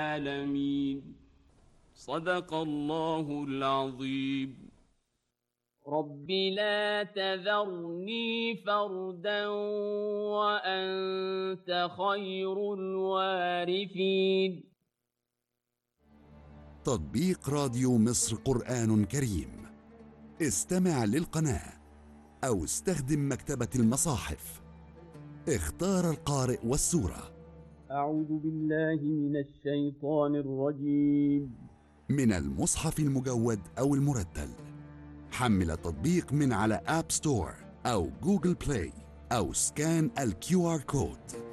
العالمين. صدق الله العظيم. رب لا تذرني فردا وأنت خير الوارثين. تطبيق راديو مصر قرآن كريم. استمع للقناة أو استخدم مكتبة المصاحف. اختار القارئ والسورة. أعوذ بالله من الشيطان الرجيم. من المصحف المجود أو المرتل. حمل التطبيق من على آب ستور أو جوجل بلاي أو سكان الQR كود.